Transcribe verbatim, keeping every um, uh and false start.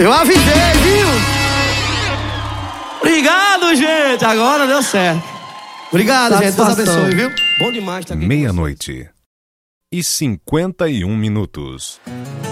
Eu avisei, viu? Obrigado, gente. Agora deu certo. Obrigado, gente. Deus abençoe, viu? Bom demais estar aqui. Meia-noite e cinquenta e um minutos.